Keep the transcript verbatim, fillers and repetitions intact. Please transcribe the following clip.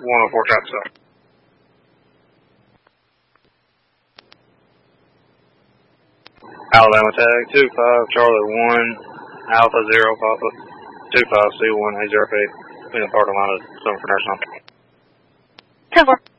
one oh four trap south. Alabama tag, two five, Charlie one, Alpha zero, Papa, two five, C one, eight zero eight, in the part of line of Southern Nurse. ten four.